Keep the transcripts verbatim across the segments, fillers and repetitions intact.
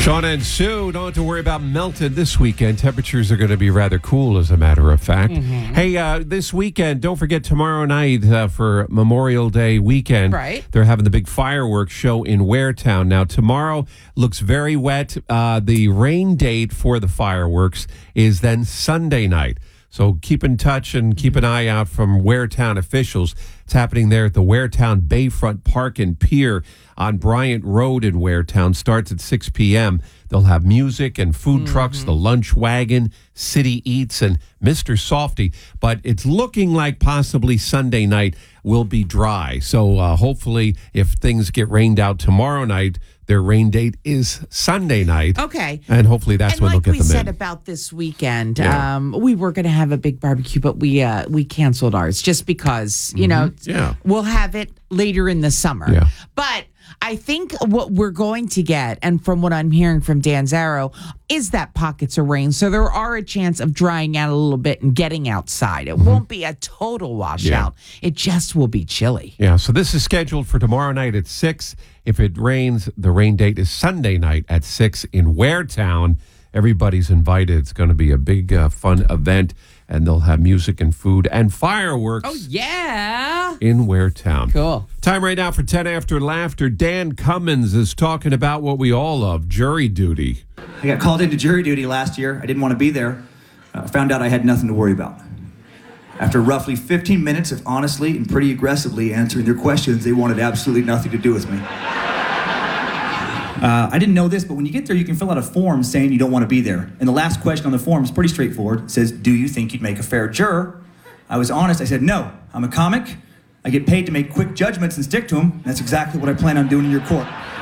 Sean and Sue, don't have to worry about melted this weekend. Temperatures are going to be rather cool, as a matter of fact. Mm-hmm. Hey, uh, this weekend, don't forget tomorrow night uh, for Memorial Day weekend. Right. They're having the big fireworks show in Waretown. Now, tomorrow looks very wet. Uh, the rain date for the fireworks is then Sunday night. So keep in touch and keep an eye out from Waretown officials. It's happening there at the Waretown Bayfront Park and Pier on Bryant Road in Waretown. Starts at six p.m. They'll have music and food mm-hmm. trucks, the lunch wagon, City Eats, and Mister Softy. But it's looking like possibly Sunday night will be dry. So uh, hopefully if things get rained out tomorrow night, their rain date is Sunday night. Okay. And hopefully that's and when like they'll get them in. we said about this weekend, Yeah. um, we were going to have a big barbecue, but we uh, we canceled ours just because, you know, Yeah. we'll have it later in the summer. Yeah. But I think what we're going to get, and from what I'm hearing from Dan Zarrow, is that pockets of rain. So there are a chance of drying out a little bit and getting outside. It mm-hmm. won't be a total washout. Yeah. It just will be chilly. Yeah, so this is scheduled for tomorrow night at six. If it rains, the rain date is Sunday night at six in Waretown. Everybody's invited. It's going to be a big, uh, fun event, and they'll have music and food and fireworks. Oh, yeah. In Waretown. Cool. Time right now for ten After Laughter. Dan Cummins is talking about what we all love, jury duty. I got called into jury duty last year. I didn't want to be there. I uh, found out I had nothing to worry about. After roughly fifteen minutes of honestly and pretty aggressively answering their questions, they wanted absolutely nothing to do with me. Uh, I didn't know this, but when you get there, you can fill out a form saying you don't want to be there. And the last question on the form is pretty straightforward. It says, do you think you'd make a fair juror? I was honest. I said, no. I'm a comic. I get paid to make quick judgments and stick to them. And that's exactly what I plan on doing in your court.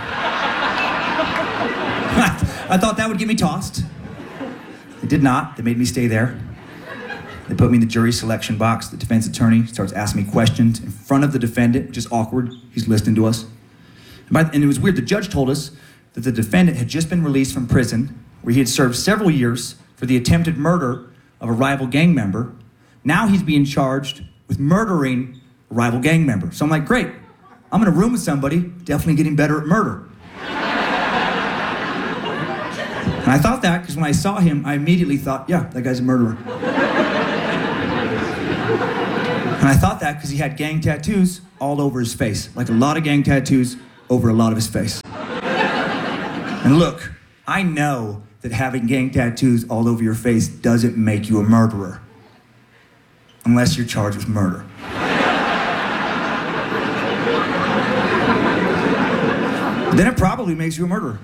I thought that would get me tossed. It did not. They made me stay there. They put me in the jury selection box. The defense attorney starts asking me questions in front of the defendant, which is awkward. He's listening to us. And, by, and it was weird. The judge told us that the defendant had just been released from prison, where he had served several years for the attempted murder of a rival gang member. Now he's being charged with murdering a rival gang member. So I'm like, great. I'm in a room with somebody, definitely getting better at murder. And I thought that because when I saw him, I immediately thought, yeah, that guy's a murderer. And I thought that because he had gang tattoos all over his face, like a lot of gang tattoos over a lot of his face. And look, I know that having gang tattoos all over your face doesn't make you a murderer, unless you're charged with murder. Then it probably makes you a murderer.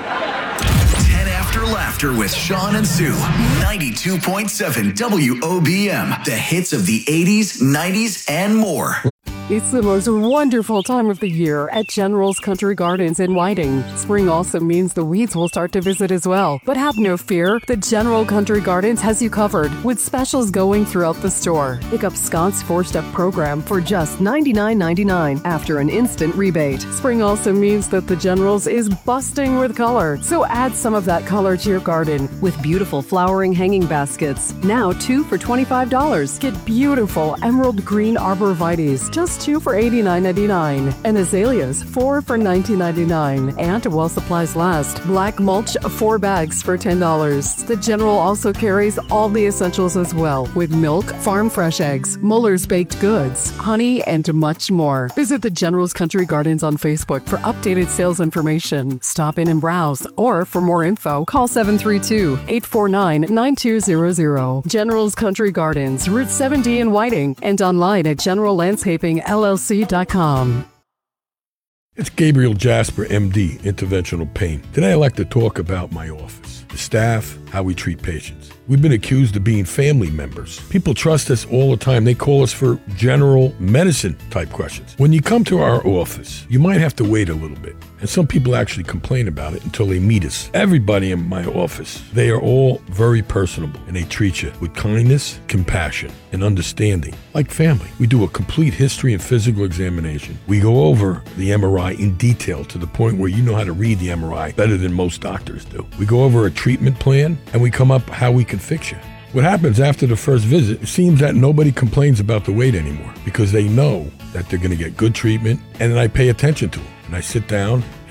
ten After Laughter with Sean and Sue. ninety-two point seven W O B M. The hits of the eighties, nineties, and more. It's the most wonderful time of the year at General's Country Gardens in Whiting. Spring also means the weeds will start to visit as well. But have no fear, the General Country Gardens has you covered with specials going throughout the store. Pick up Scott's four-step program for just ninety-nine ninety-nine after an instant rebate. Spring also means that the General's is busting with color, so add some of that color to your garden with beautiful flowering hanging baskets. Now two for twenty-five dollars. Get beautiful emerald green arborvitaes, just two for eighty-nine ninety-nine, and azaleas four for nineteen ninety-nine. And while supplies last, black mulch four bags for ten dollars. The General also carries all the essentials as well, with milk, farm fresh eggs, Muller's baked goods, honey, and much more. Visit the General's Country Gardens on Facebook for updated sales information. Stop in and browse, or for more info, call seven three two, eight four nine, nine two zero zero. General's Country Gardens, Route seventy in Whiting, and online at general landscaping L L C dot com. It's Gabriel Jasper, M D, Interventional Pain. Today I'd like to talk about my office, the staff, how we treat patients. We've been accused of being family members. People trust us all the time. They call us for general medicine type questions. When you come to our office, you might have to wait a little bit. And some people actually complain about it until they meet us. Everybody in my office, they are all very personable, and they treat you with kindness, compassion, and understanding, like family. We do a complete history and physical examination. We go over the M R I in detail to the point where you know how to read the M R I better than most doctors do. We go over a treatment plan, and we come up how we can fix you. What happens after the first visit, it seems that nobody complains about the wait anymore because they know that they're going to get good treatment, and then I pay attention to them. And I sit down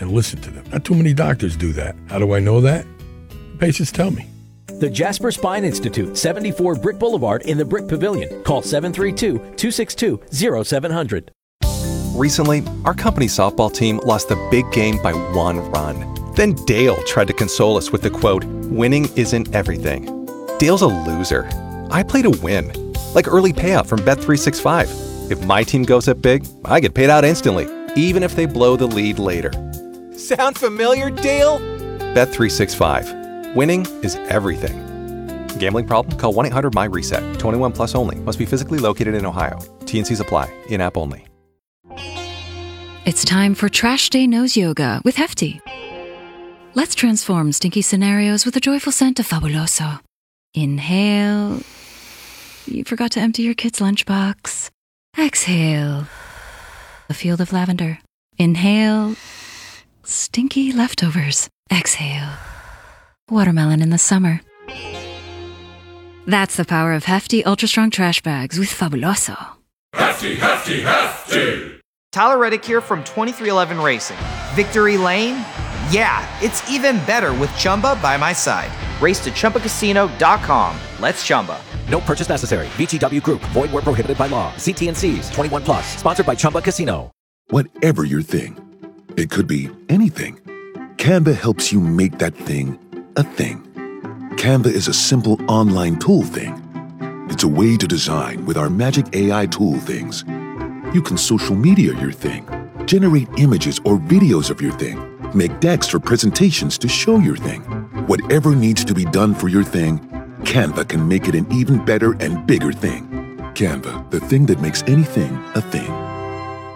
and listen to them. Not too many doctors do that. How do I know that? Patients tell me. The Jasper Spine Institute, seventy-four Brick Boulevard in the Brick Pavilion. Call seven three two, two six two, zero seven zero zero. Recently, our company softball team lost the big game by one run. Then Dale tried to console us with the quote, "Winning isn't everything." Dale's a loser. I play to win. Like early payout from Bet three sixty-five. If my team goes up big, I get paid out instantly, even if they blow the lead later. Sound familiar, Dale? Bet three sixty-five. Winning is everything. Gambling problem? Call one eight hundred my reset. twenty-one plus only. Must be physically located in Ohio. T N Cs apply. In-app only. It's time for Trash Day Nose Yoga with Hefty. Let's transform stinky scenarios with a joyful scent of Fabuloso. Inhale. You forgot to empty your kid's lunchbox. Exhale. A field of lavender. Inhale. Stinky leftovers. Exhale. Watermelon in the summer. That's the power of Hefty Ultra Strong Trash Bags with Fabuloso. Hefty, Hefty, Hefty! Tyler Reddick here from twenty-three eleven Racing. Victory Lane? Yeah, it's even better with Chumba by my side. Race to Chumba Casino dot com. Let's Chumba. No purchase necessary. V G W Group. Void where prohibited by law. See T N Cs. twenty-one plus. Sponsored by Chumba Casino. Whatever your thing, it could be anything. Canva helps you make that thing a thing. Canva is a simple online tool thing. It's a way to design with our magic A I tool things. You can social media your thing, generate images or videos of your thing, make decks for presentations to show your thing. Whatever needs to be done for your thing, Canva can make it an even better and bigger thing. Canva, the thing that makes anything a thing.